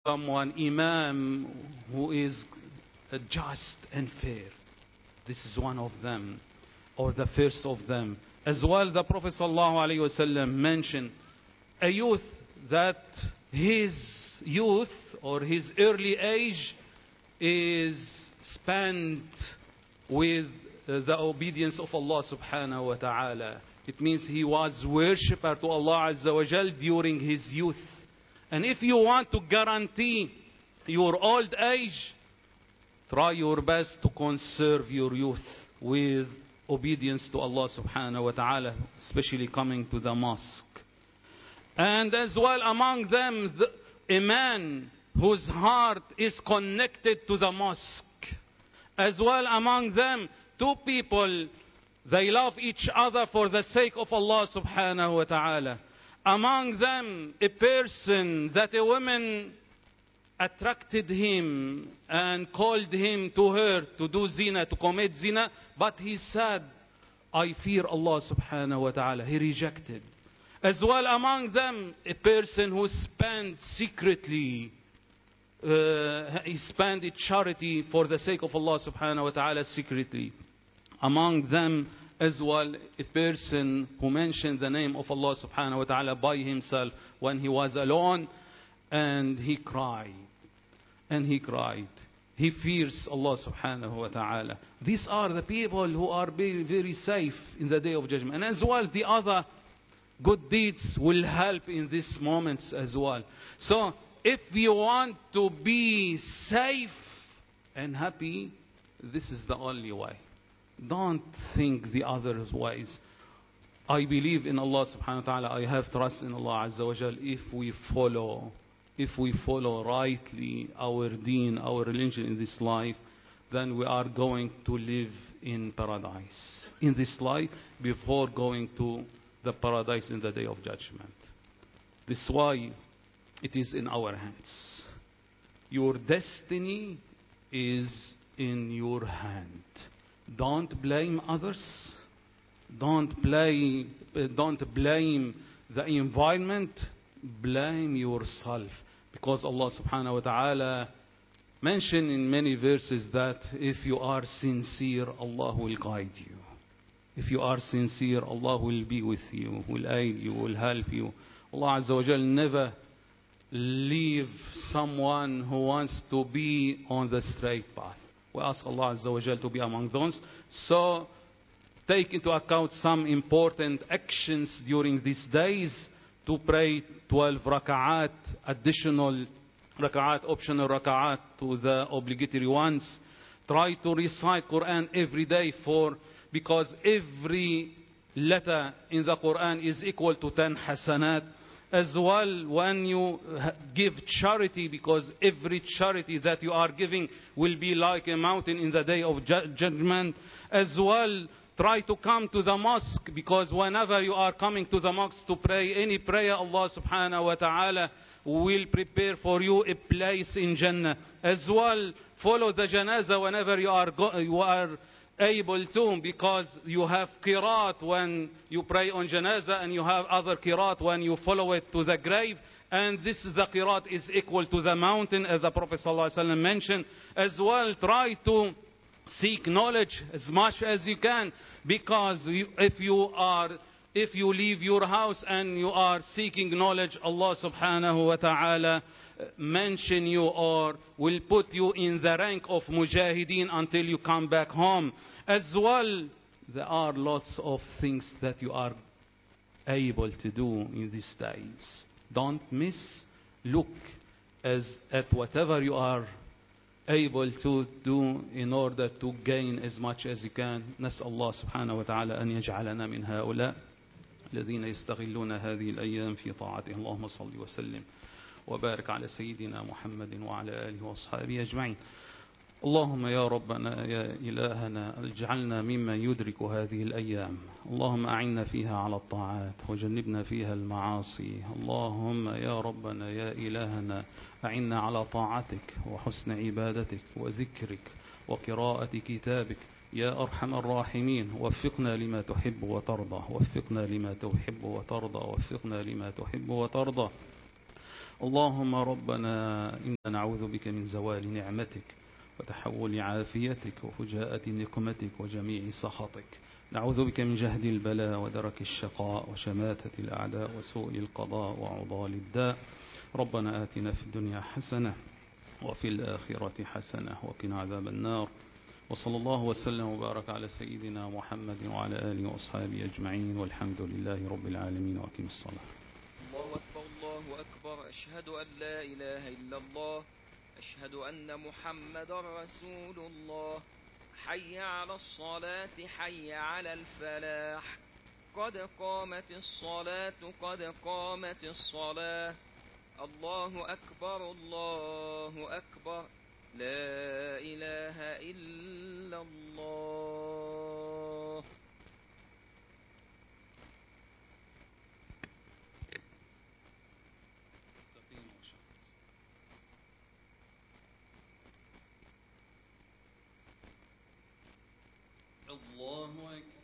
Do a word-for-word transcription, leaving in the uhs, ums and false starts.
someone, Imam, who is just and fair. This is one of them, or the first of them. As well, the Prophet ﷺ mentioned a youth that his youth or his early age is spent with the obedience of Allah subhanahu wa ta'ala. It means he was worshipper to Allah Azza wa Jal during his youth. And if you want to guarantee your old age, try your best to conserve your youth with obedience to Allah subhanahu wa ta'ala, especially coming to the mosque. And as well among them, the, a man whose heart is connected to the mosque. As well among them, two people, they love each other for the sake of Allah subhanahu wa ta'ala. Among them, a person that a woman attracted him and called him to her to do zina, to commit zina, but he said, I fear Allah subhanahu wa ta'ala. He rejected. As well among them, a person who spent secretly, uh, he spent in charity for the sake of Allah subhanahu wa ta'ala secretly. Among them as well, a person who mentioned the name of Allah subhanahu wa ta'ala by himself when he was alone, and he cried. And he cried. He fears Allah subhanahu wa ta'ala. These are the people who are very, very safe in the day of judgment. And as well, the other good deeds will help in these moments as well. So, if you want to be safe and happy, this is the only way. Don't think the other ways. I believe in Allah subhanahu wa ta'ala. I have trust in Allah Azza wa Jal. If we follow, if we follow rightly our deen, our religion in this life, then we are going to live in paradise. In this life, before going to the paradise in the day of judgment. This is why it is in our hands. Your destiny is in your hand. Don't blame others. Don't play, don't blame the environment. Blame yourself. Because Allah subhanahu wa ta'ala mentioned in many verses that if you are sincere, Allah will guide you. If you are sincere, Allah will be with you, will aid you, will help you. Allah Azza wa Jal never leave someone who wants to be on the straight path. We ask Allah Azza wa Jal to be among those. So, take into account some important actions during these days to pray twelve raka'at, additional raka'at, optional raka'at to the obligatory ones. Try to recite Quran every day for, because every letter in the Quran is equal to ten hasanat. As well, when you give charity, because every charity that you are giving will be like a mountain in the day of ju- judgment. As well, try to come to the mosque, because whenever you are coming to the mosque to pray any prayer, Allah subhanahu wa ta'ala will prepare for you a place in Jannah. As well, follow the janazah whenever you are go- you are able to, because you have qiraat when you pray on janazah, and you have other qiraat when you follow it to the grave, and this the qiraat is equal to the mountain, as the Prophet ﷺ mentioned. As well, try to seek knowledge as much as you can, because you, if you are if you leave your house and you are seeking knowledge, Allah subhanahu wa ta'ala mention you or will put you in the rank of mujahideen until you come back home. As well, there are lots of things that you are able to do in these days. Don't miss. Look as at whatever you are able to do in order to gain as much as you can. نسأل الله سبحانه وتعالى أن يجعلنا من هؤلاء الذين يستغلون هذه الأيام في طاعته. اللهم صل وسلم وبارك على سيدنا محمد وعلى آله وأصحابه أجمعين. اللهم يا ربنا يا إلهنا اجعلنا ممن يدرك هذه الأيام. اللهم أعنا فيها على الطاعات وجنبنا فيها المعاصي. اللهم يا ربنا يا إلهنا أعنا على طاعتك وحسن عبادتك وذكرك وقراءة كتابك يا أرحم الراحمين. وفقنا لما تحب وترضى، وفقنا لما تحب وترضى، وفقنا لما تحب وترضى. اللهم ربنا إنا نعوذ بك من زوال نعمتك وتحول عافيتك وفجاءة نقمتك وجميع سخطك. نعوذ بك من جهد البلاء ودرك الشقاء وشماتة الأعداء وسوء القضاء وعضال الداء. ربنا آتنا في الدنيا حسنة وفي الآخرة حسنة وقنا عذاب النار. وصلى الله وسلم وبارك على سيدنا محمد وعلى آله وأصحابه أجمعين والحمد لله رب العالمين وأقم الصلاة. الله أكبر الله أكبر. أشهد أن لا إله إلا الله. أشهد أن محمد رسول الله. حي على الصلاة حي على الفلاح. قد قامت الصلاة قد قامت الصلاة. الله أكبر الله أكبر. لا إله إلا الله. الله أكبر.